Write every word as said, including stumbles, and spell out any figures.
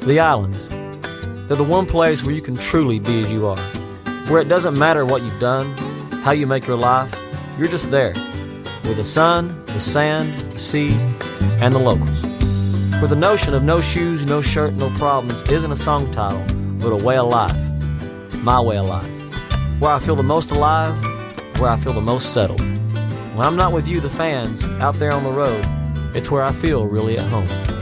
The islands. They're the one place where you can truly be as you are. Where it doesn't matter what you've done, how you make your life, you're just there. With the sun, the sand, the sea, and the locals. Where the notion of no shoes, no shirt, no problems isn't a song title, but a way of life. My way of life. Where I feel the most alive, where I feel the most settled. When I'm not with you, the fans, out there on the road, it's where I feel really at home.